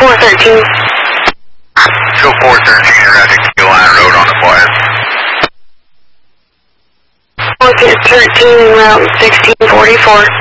413. Show 413, you're at the Key Line Road on the quiet. 413, Route 1644.